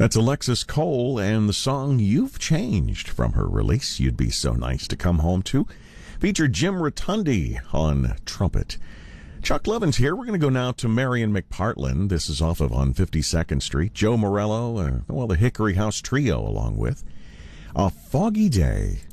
That's Alexis Cole and the song You've Changed from her release, You'd Be So Nice to Come Home To. Featured Jim Rotundi on trumpet. Chuck Levin's here. We're going to go now to Marion McPartland. This is off of on 52nd Street. Joe Morello, the Hickory House Trio along with A Foggy Day.